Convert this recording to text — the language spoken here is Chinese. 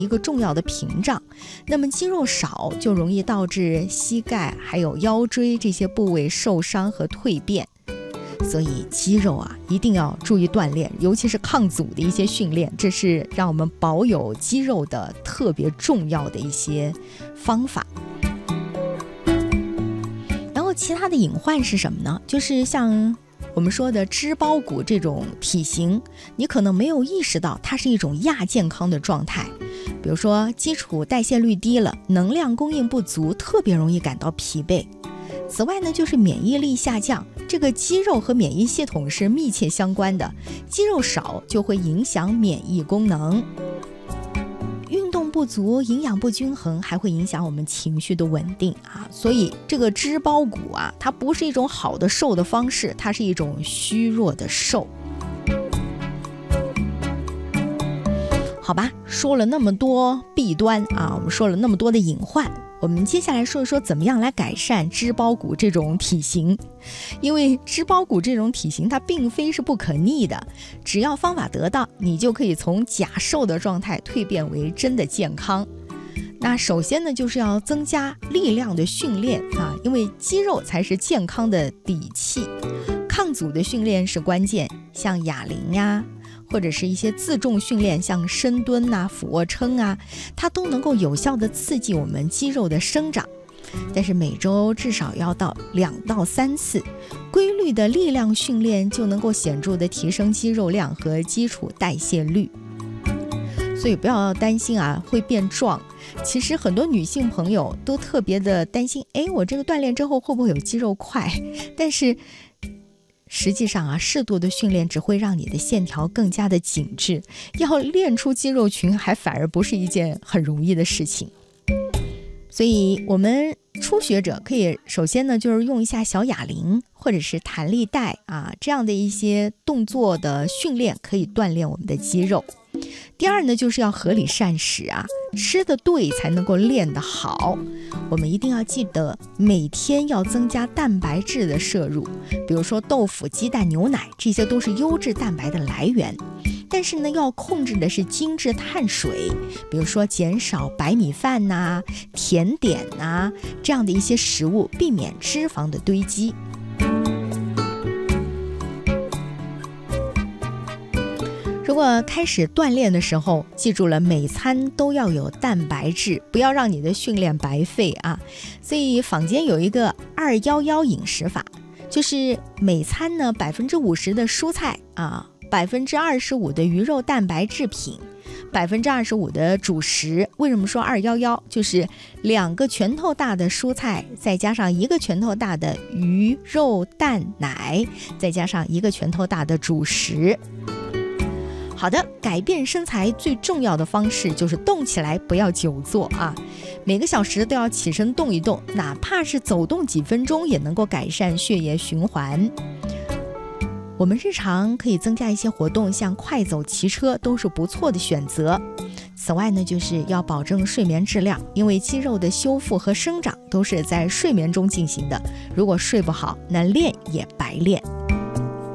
一个重要的屏障。那么肌肉少就容易导致膝盖还有腰椎这些部位受伤和蜕变。所以肌肉啊一定要注意锻炼，尤其是抗阻的一些训练，这是让我们保有肌肉的特别重要的一些方法。然后其他的隐患是什么呢？就是像我们说的肢包骨这种体型，你可能没有意识到它是一种亚健康的状态。比如说基础代谢率低了，能量供应不足，特别容易感到疲惫。此外呢，就是免疫力下降，这个肌肉和免疫系统是密切相关的，肌肉少就会影响免疫功能。运动不足，营养不均衡，还会影响我们情绪的稳定啊。所以这个肢包骨啊，它不是一种好的瘦的方式，它是一种虚弱的瘦。好吧，说了那么多弊端啊，我们说了那么多的隐患，我们接下来说一说怎么样来改善肢包骨这种体型。因为肢包骨这种体型它并非是不可逆的，只要方法得当，你就可以从假瘦的状态蜕变为真的健康。那首先呢，就是要增加力量的训练啊，因为肌肉才是健康的底气。抗阻的训练是关键，像哑铃呀，或者是一些自重训练，像深蹲啊、俯卧撑啊，它都能够有效的刺激我们肌肉的生长。但是每周至少要到2到3次，规律的力量训练就能够显著的提升肌肉量和基础代谢率。所以不要担心啊会变壮，其实很多女性朋友都特别的担心，我这个锻炼之后会不会有肌肉块？但是实际上啊，适度的训练只会让你的线条更加的紧致，要练出肌肉群还反而不是一件很容易的事情。所以我们初学者可以首先呢，就是用一下小哑铃或者是弹力带啊，这样的一些动作的训练可以锻炼我们的肌肉。第二呢，就是要合理膳食啊，吃得对才能够练得好。我们一定要记得每天要增加蛋白质的摄入，比如说豆腐、鸡蛋、牛奶，这些都是优质蛋白的来源。但是呢，要控制的是精致碳水，比如说减少白米饭呐、甜点呐这样的一些食物，避免脂肪的堆积。如果开始锻炼的时候，记住了每餐都要有蛋白质，不要让你的训练白费啊。所以坊间有一个211饮食法，就是每餐呢50%的蔬菜啊，25%的鱼肉蛋白制品，25%的主食。为什么说211？就是2个拳头大的蔬菜，再加上1个拳头大的鱼肉蛋奶，再加上1个拳头大的主食。好的，改变身材最重要的方式就是动起来，不要久坐啊！每个小时都要起身动一动，哪怕是走动几分钟，也能够改善血液循环。我们日常可以增加一些活动，像快走、骑车都是不错的选择。此外呢，就是要保证睡眠质量，因为肌肉的修复和生长都是在睡眠中进行的。如果睡不好，那练也白练。